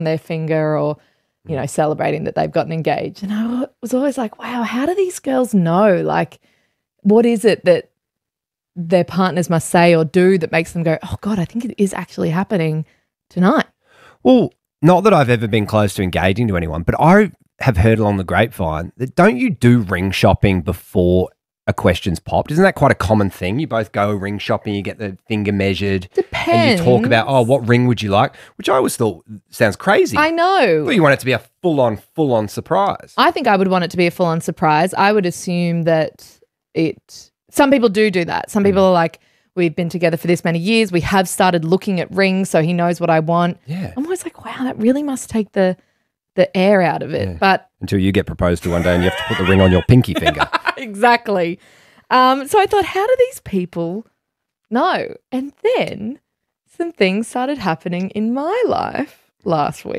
their finger or, you know, celebrating that they've gotten engaged. And I was always like, wow, how do these girls know? Like, what is it that their partners must say or do that makes them go, oh, God, I think it is actually happening tonight? Well, not that I've ever been close to engaging to anyone, but I have heard along the grapevine that don't you do ring shopping before a question's popped? Isn't that quite a common thing? You both go ring shopping, you get the finger measured. Depends. And you talk about, oh, what ring would you like? Which I always thought sounds crazy. I know. Well, you want it to be a full-on surprise. I think I would want it to be a full-on surprise. I would assume that some people do that. Some people are like, we've been together for this many years. We have started looking at rings, so he knows what I want. Yeah. I'm always like, wow, that really must take the air out of it. Yeah. But until you get proposed to one day and you have to put the ring on your pinky finger. Exactly. So I thought, how do these people know? And then some things started happening in my life last week.